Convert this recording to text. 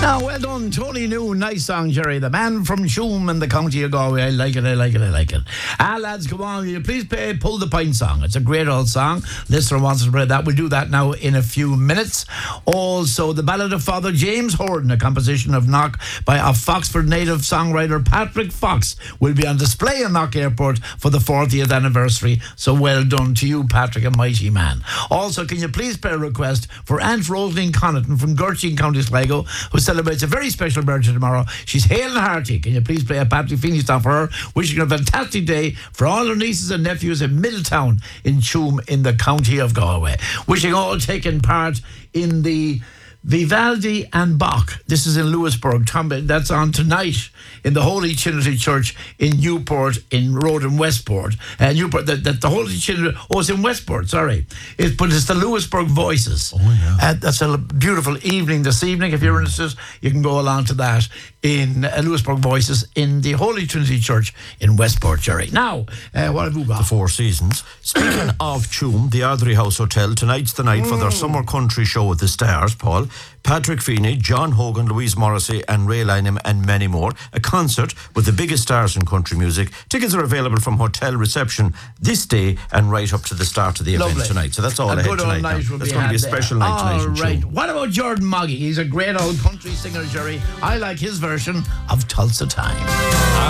Now, well done, Tony New. Nice song, Jerry. The man from Shoom in the county of Galway. I like it. Lads, come on. Will you please play Pull the Pint song? It's a great old song. Listener wants to play that. We'll do that now in a few minutes. Also, the Ballad of Father James Horden, a composition of Knock by a Foxford native songwriter, Patrick Fox, will be on display in Knock Airport for the 40th anniversary. So well done to you, Patrick, a mighty man. Also, can you please play a request for Aunt Rosaleen Connaughton from Gertrude, County Sligo, who celebrates a very special birthday tomorrow. She's hale and hearty. Can you please play a Patrick Feeney song for her? Wishing her a fantastic day for all her nieces and nephews in Middletown in Tuam in the county of Galway. Wishing all taking part in the Vivaldi and Bach. This is in Lewisburg. That's on tonight in the Holy Trinity Church in Newport, in Road in Westport. Newport, the Holy Trinity, it's in Westport, sorry. But it's the Lewisburg Voices. Oh, yeah. That's a beautiful evening this evening. If you're interested, you can go along to that in Lewisburg Voices in the Holy Trinity Church in Westport, Jerry. Now, what have we got? The Four Seasons. Speaking of Tuam, the Ardrey House Hotel, tonight's the night for their summer country show at the Stars, Paul. Patrick Feeney, John Hogan, Louise Morrissey and Ray Lynham and many more. A concert with the biggest stars in country music. Tickets are available from hotel reception this day and right up to the start of the event tonight. So that's all ahead tonight. That's going to be a special night tonight. All right. What about Jordan Moggy? He's a great old country singer, Jerry. I like his version of Tulsa Time.